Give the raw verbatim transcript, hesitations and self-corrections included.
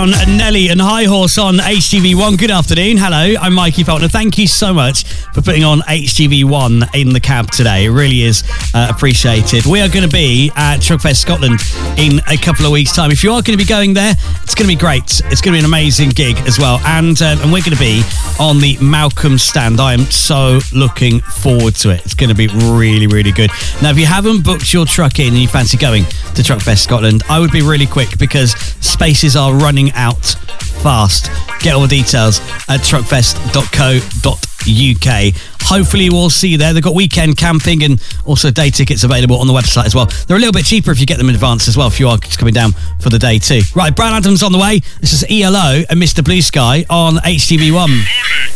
Brown, Nelly and High Horse on H T V one. Good afternoon. Hello, I'm Mikey Feltner. Thank you so much for putting on H T V one in the cab today. It really is uh, appreciated. We are going to be at Truckfest Scotland in a couple of weeks' time. If you are going to be going there, it's going to be great. It's going to be an amazing gig as well. And, uh, and we're going to be on the Malcolm stand. I am so looking forward to it. It's going to be really, really good. Now, if you haven't booked your truck in and you fancy going to Truckfest Scotland, I would be really quick because spaces are running out fast. Get all the details at truckfest dot co dot uk. Hopefully we'll see you there. They've got weekend camping and also day tickets available on the website as well. They're a little bit cheaper if you get them in advance as well, if you are just coming down for the day too. Right, Bryan Adams on the way. This is E L O and Mister Blue Sky on H T V one.